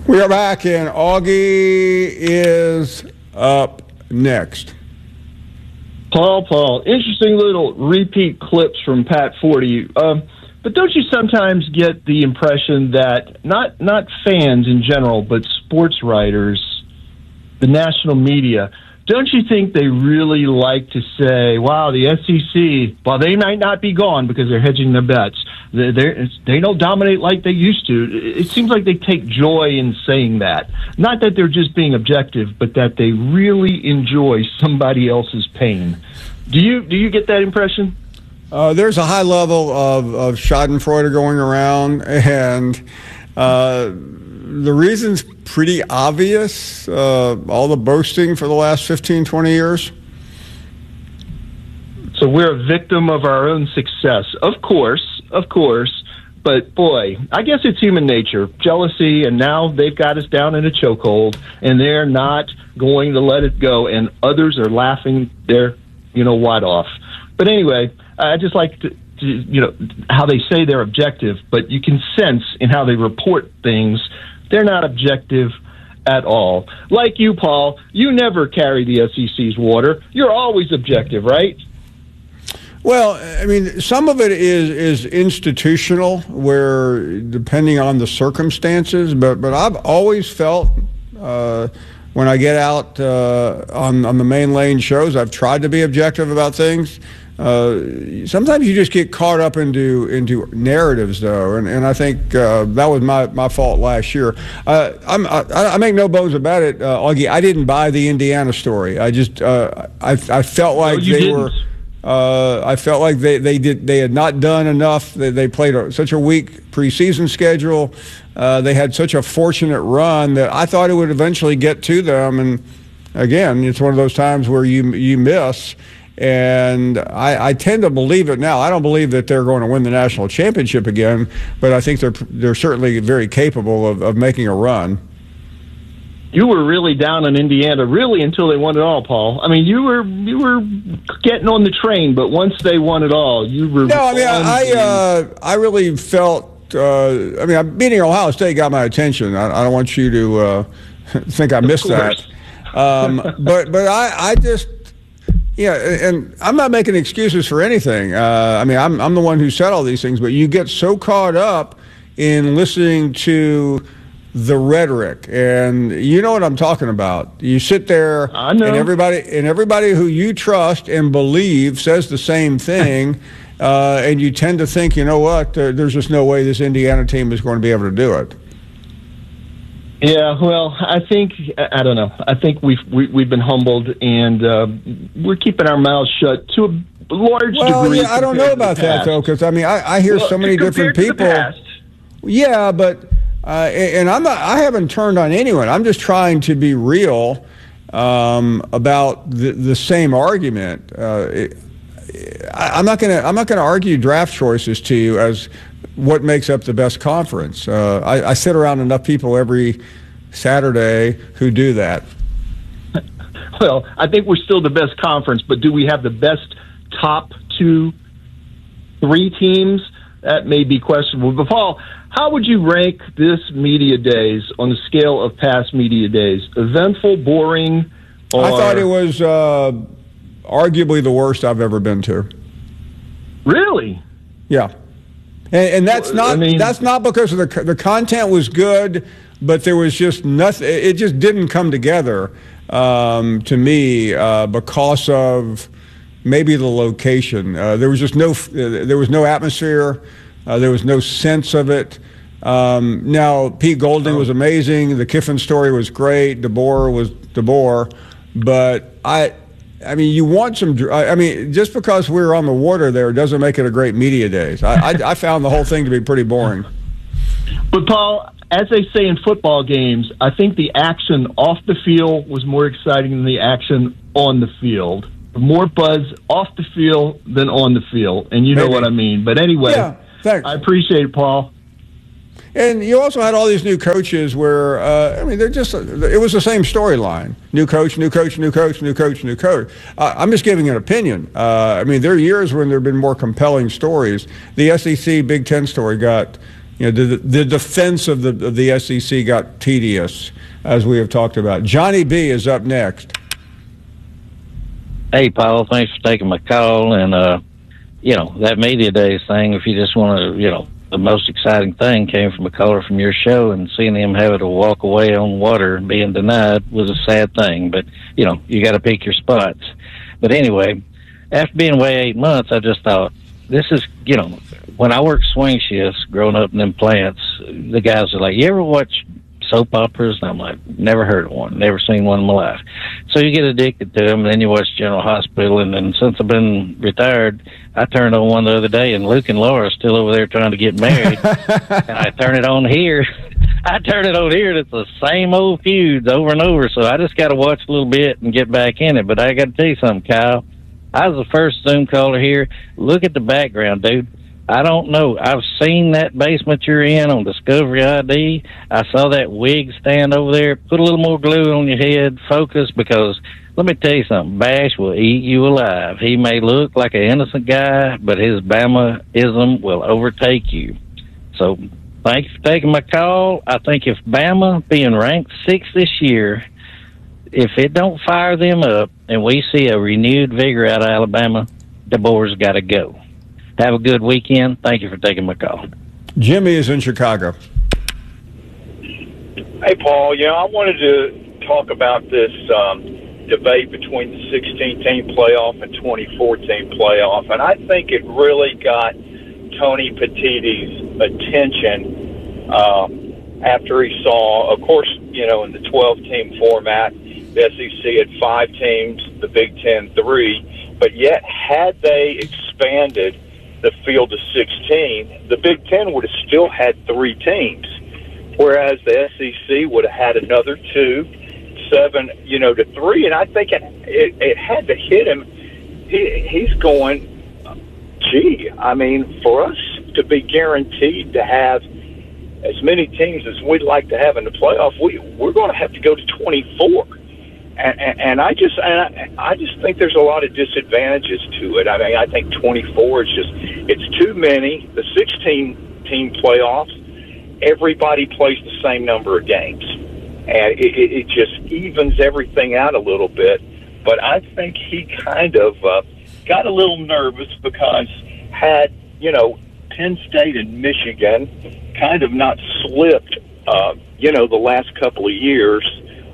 We are back, and Augie is up next. Paul, interesting little repeat clips from Pat Forty. But don't you sometimes get the impression that not fans in general, but sports writers, the national media, don't you think they really like to say, wow, the SEC, while they might not be gone because they're hedging their bets, they don't dominate like they used to. It seems like they take joy in saying that. Not that they're just being objective, but that they really enjoy somebody else's pain. Do you get that impression? There's a high level of schadenfreude going around, and the reason's pretty obvious. All the boasting for the last 15, 20 years. So we're a victim of our own success. Of course. But, boy, I guess it's human nature. Jealousy, and now they've got us down in a chokehold, and they're not going to let it go, and others are laughing their, wide off. But anyway, I just like to how they say they're objective, but you can sense in how they report things, they're not objective at all. Like you, Paul, you never carry the SEC's water. You're always objective, right? Well, I mean, some of it is institutional, where depending on the circumstances, but I've always felt when I get out on the main lane shows, I've tried to be objective about things. Sometimes you just get caught up into narratives, though, and I think that was my fault last year. I make no bones about it, Augie. I didn't buy the Indiana story. I just I felt like I felt like they had not done enough. They played such a weak preseason schedule. They had such a fortunate run that I thought it would eventually get to them. And again, it's one of those times where you miss. And I tend to believe it now. I don't believe that they're going to win the national championship again, but I think they're certainly very capable of making a run. You were really down on Indiana, really, until they won it all, Paul. I mean, you were getting on the train, but once they won it all, you were. No, I mean, I really felt. Beating Ohio State got my attention. I don't want you to think I missed that. But I just. Yeah, and I'm not making excuses for anything. I'm the one who said all these things, but you get so caught up in listening to the rhetoric, and you know what I'm talking about. You sit there, I know. and everybody who you trust and believe says the same thing, and you tend to think, you know what? There's just no way this Indiana team is going to be able to do it. Yeah, well, I don't know. I think we've been humbled, and we're keeping our mouths shut to a large degree. Well, yeah, I don't know about that, though, because I hear so many different people. Yeah, but and I haven't turned on anyone. I'm just trying to be real about the same argument. I'm not gonna argue draft choices to you as what makes up the best conference. I sit around enough people every Saturday who do that. Well, I think we're still the best conference, but do we have the best top 2, 3 teams? That may be questionable. But, Paul, how would you rank this media days on the scale of past media days? Eventful, boring, or... I thought it was arguably the worst I've ever been to. Really? Yeah. And that's not because of the content was good, but there was just nothing. It just didn't come together to me because of maybe the location. There was just no atmosphere. There was no sense of it. Now Pete Golding was amazing. The Kiffin story was great. DeBoer was DeBoer, but you want some. Just because we were on the water there doesn't make it a great media days. I found the whole thing to be pretty boring. But, Paul, as they say in football games, I think the action off the field was more exciting than the action on the field. More buzz off the field than on the field, and you know what I mean. But anyway, yeah, thanks. I appreciate it, Paul. And you also had all these new coaches where, they're just, it was the same storyline. New coach, new coach, new coach, new coach, new coach. I'm just giving an opinion. There are years when there have been more compelling stories. The SEC Big Ten story got, the defense of the SEC got tedious, as we have talked about. Johnny B is up next. Hey, Paul, thanks for taking my call. And, that media days thing, if you just want to, the most exciting thing came from a caller from your show, and seeing him having to walk away on water and being denied was a sad thing. But, you got to pick your spots. But anyway, after being away 8 months, I just thought, this is, when I worked swing shifts growing up in them plants, the guys are like, you ever watch soap operas? And I'm like, never heard of one, never seen one in my life. So you get addicted to them, and then you watch General Hospital. And then since I've been retired, I turned on one the other day, and Luke and Laura are still over there trying to get married. And I turn it on here. And it's the same old feuds over and over. So I just got to watch a little bit and get back in it. But I got to tell you something, Kyle. I was the first Zoom caller here. Look at the background, dude. I don't know. I've seen that basement you're in on Discovery ID. I saw that wig stand over there. Put a little more glue on your head. Focus, because let me tell you something. Bash will eat you alive. He may look like an innocent guy, but his Bama-ism will overtake you. So thanks for taking my call. I think if Bama being ranked 6th this year, if it don't fire them up and we see a renewed vigor out of Alabama, the Boars got to go. Have a good weekend. Thank you for taking my call. Jimmy is in Chicago. Hey, Paul. I wanted to talk about this debate between the 16-team playoff and 2014 playoff, and I think it really got Tony Petitti's attention after he saw, of course, in the 12-team format, the SEC had 5 teams, the Big Ten 3, but yet had they expanded the field to 16, the Big Ten would have still had 3 teams, whereas the SEC would have had another 2, 7, to 3. And I think it had to hit him. He's going, gee, I mean, for us to be guaranteed to have as many teams as we'd like to have in the playoff, we're going to have to go to 24. And I just think there's a lot of disadvantages to it. I mean, I think 24 is it's too many. The 16-team playoffs, everybody plays the same number of games, and it just evens everything out a little bit. But I think he kind of got a little nervous because had Penn State and Michigan kind of not slipped, the last couple of years.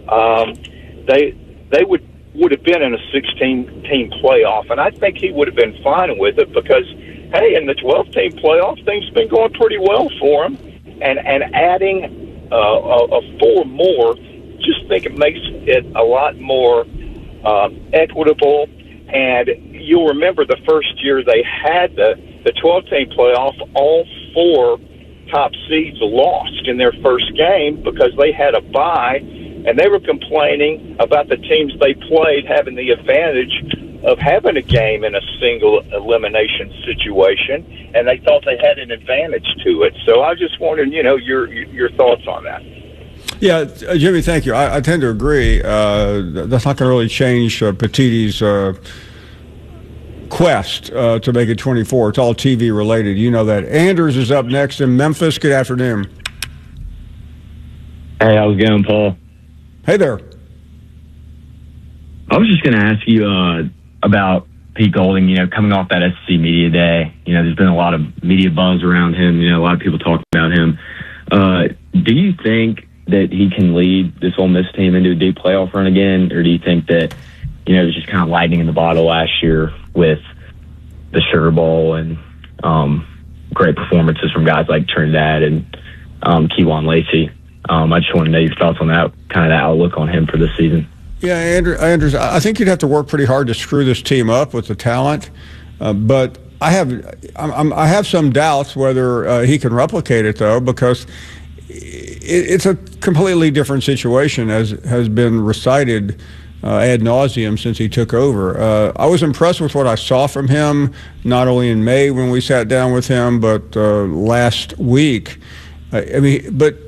They would have been in a 16-team playoff, and I think he would have been fine with it because, hey, in the 12-team playoff, things have been going pretty well for him, and adding a 4 more, just think it makes it a lot more equitable. And you'll remember the first year they had the 12-team playoff, all 4 top seeds lost in their first game because they had a bye. And they were complaining about the teams they played having the advantage of having a game in a single elimination situation, and they thought they had an advantage to it. So I just wanted, your thoughts on that. Yeah, Jimmy, thank you. I tend to agree. That's not going to really change Petitti's quest to make it 24. It's all TV related. You know that. Anders is up next in Memphis. Good afternoon. Hey, how's it going, Paul? Hey there. I was just going to ask you about Pete Golding, coming off that SEC Media Day. There's been a lot of media buzz around him. A lot of people talking about him. Do you think that he can lead this Ole Miss team into a deep playoff run again? Or do you think that, it was just kind of lightning in the bottle last year with the Sugar Bowl and great performances from guys like Trinidad and Kewan Lacey? I just want to know your thoughts on that, kind of the outlook on him for this season. Yeah, Andrews, I think you'd have to work pretty hard to screw this team up with the talent, but I have some doubts whether he can replicate it, though, because it's a completely different situation, as has been recited ad nauseum since he took over. I was impressed with what I saw from him, not only in May when we sat down with him, but last week. But